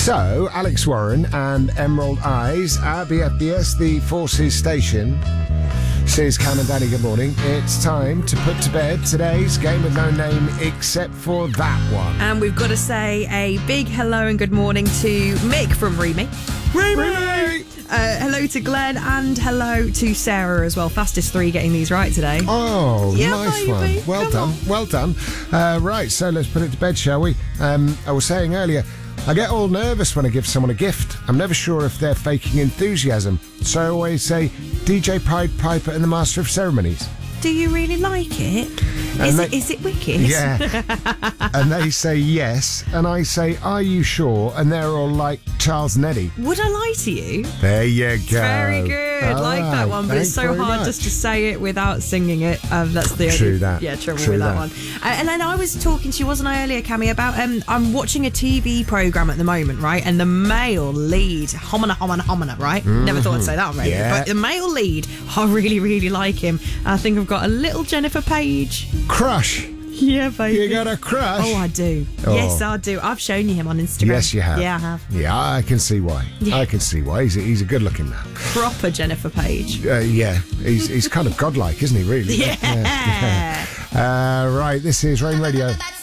So, Alex Warren and Emerald Eyes at BFBS, the Forces station. Says Cam and Danny, good morning. It's time to put to bed today's game with no name except for that one. And we've got to say a big hello and good morning to Mick from Remy. Remy! Hello to Glenn and hello to Sarah as well. Fastest three getting these right today. Oh, Yeah, nice baby. one. Well Come done. on. Well done. Right, so let's put it to bed, shall we? I was saying earlier, I get all nervous when I give someone a gift. I'm never sure if they're faking enthusiasm. So I always say, DJ Pied Piper and the Master of Ceremonies. Do you really like it? Is it wicked? Yeah. And they say yes. And I say, are you sure? And they're all like Charles and Eddie. Would I lie to you? There you go. Very good. All Like that right, one, but it's thanks so very hard much. just to say it without singing it. That's the True that. Yeah, trouble True with that that. one. And then I was talking to you, wasn't I, earlier, Cammy, about I'm watching a TV program at the moment, right? And the male lead, homina, right? Never thought I'd say that on radio, Yeah. but the male lead, I really, really like him. I think I've got a little Jennifer Page. Crush. Yeah, baby. You got a crush? Oh, I do. Oh. Yes, I do. I've shown you him on Instagram. Yes, you have. Yeah, I have. Yeah, I can see why. Yeah. I can see why. He's a good-looking man. Proper Jennifer Page. Yeah, he's kind of godlike, isn't he, really? Yeah. Right, this is Rain Radio.